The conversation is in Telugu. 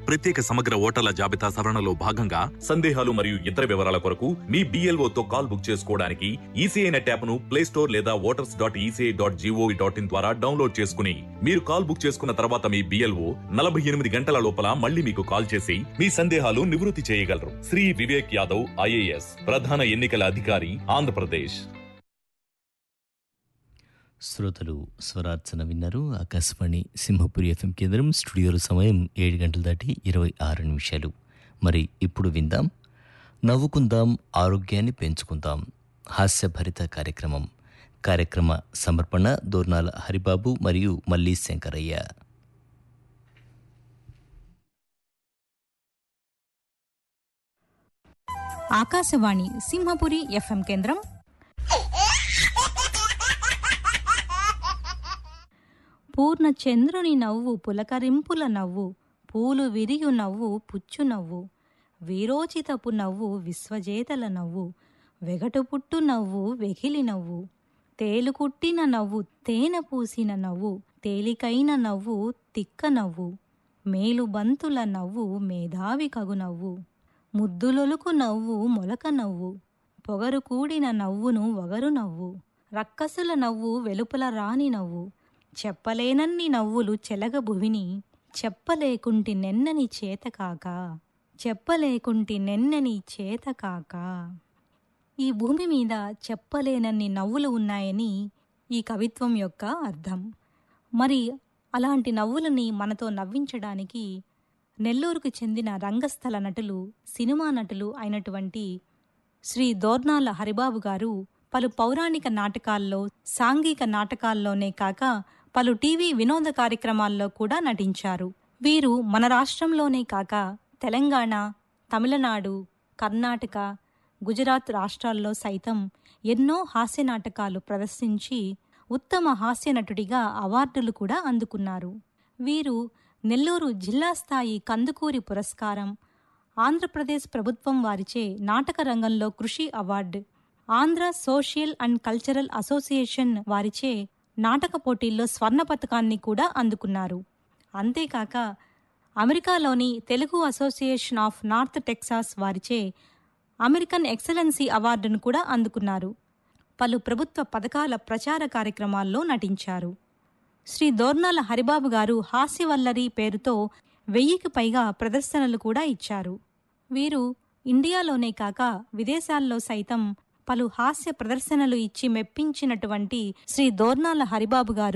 ప్రత్యేక సమగ్ర ఓటర్ల జాబితా సవరణలో భాగంగా సందేహాలు మరియు ఇతర వివరాల కొరకు మీ BLO తో కాల్ బుక్ చేసుకోవడానికి ఈసీఐ నెట్ యాప్ ను ప్లే స్టోర్ లేదా voters.eci.gov.in ద్వారా డౌన్లోడ్ చేసుకుని మీరు కాల్ బుక్ చేసుకున్న తర్వాత మీ BLO 48 గంటల లోపల మళ్ళీ మీకు కాల్ చేసి మీ సందేహాలు నివృత్తి చేయగలరు. శ్రీ వివేక్ యాదవ్ IAS, ప్రధాన ఎన్నికల అధికారి, ఆంధ్రప్రదేశ్. శ్రోతలు స్వరార్చన విన్నారు. ఆకాశవాణి సింహపురి FM కేంద్రం. స్టూడియోలో సమయం 7 గంటలు దాటి 26 నిమిషాలు. మరి ఇప్పుడు విందాం నవ్వుకుందాం ఆరోగ్యాన్ని పెంచుకుందాం హాస్యభరిత కార్యక్రమ సమర్పణ దోర్నాల హరిబాబు మరియు మల్లి శంకరయ్య. ఆకాశవాణి సింహపురి FM కేంద్రం. పూర్ణ చంద్రుని నవ్వు పులకరింపుల నవ్వు, పూలు విరియు నవ్వు పుచ్చు నవ్వు, వీరోచితపు నవ్వు విశ్వజేతల నవ్వు, వెగటు పుట్టు నవ్వు వెకిలి నవ్వు, తేలుకుట్టిన నవ్వు తేనె పూసిన నవ్వు, తేలికైన నవ్వు తిక్క నవ్వు, మేలు బంతుల నవ్వు మేధావి కగు నవ్వు, ముద్దులొలుకు నవ్వు మొలక నవ్వు, పొగరు కూడిన నవ్వును వగరు నవ్వు, రక్కసుల నవ్వు వెలుపల రాని నవ్వు, చెప్పలేనన్ని నవ్వులు చెలగ భువిని, చెప్పలేకుంటి నెన్నని చేతకాక, చెప్పలేకుంటి నెన్నని చేతకాక. ఈ భూమి మీద చెప్పలేనన్ని నవ్వులు ఉన్నాయని ఈ కవిత్వం యొక్క అర్థం. మరి అలాంటి నవ్వులని మనతో నవ్వించడానికి నెల్లూరుకు చెందిన రంగస్థల నటులు, సినిమా నటులు అయినటువంటి శ్రీ దోర్నాల హరిబాబు గారు పలు పౌరాణిక నాటకాల్లో, సాంఘిక నాటకాల్లోనే కాక పలు టీవీ వినోద కార్యక్రమాల్లో కూడా నటించారు. వీరు మన రాష్ట్రంలోనే కాక తెలంగాణ, తమిళనాడు, కర్ణాటక, గుజరాత్ రాష్ట్రాల్లో సైతం ఎన్నో హాస్య నాటకాలు ప్రదర్శించి ఉత్తమ హాస్య నటుడిగా అవార్డులు కూడా అందుకున్నారు. వీరు నెల్లూరు జిల్లా స్థాయి కందుకూరి పురస్కారం, ఆంధ్రప్రదేశ్ ప్రభుత్వం వారిచే నాటక రంగంలో కృషి award, Andhra social and cultural association వారిచే నాటక పోటీల్లో స్వర్ణ పతకాన్ని కూడా అందుకున్నారు. అంతేకాక అమెరికాలోని Telugu association of north Texas వారిచే అమెరికన్ ఎక్సలెన్సీ అవార్డును కూడా అందుకున్నారు. పలు ప్రభుత్వ పథకాల ప్రచార కార్యక్రమాల్లో నటించారు. శ్రీ దోర్నాల హరిబాబు గారు హాస్యవల్లరి పేరుతో 1000కి పైగా ప్రదర్శనలు కూడా ఇచ్చారు. వీరు ఇండియాలోనే కాక విదేశాల్లో సైతం పలు హాస్య ప్రదర్శనలు ఇచ్చి మెప్పించినటువంటి శ్రీ దోర్నాల హరిబాబు గారు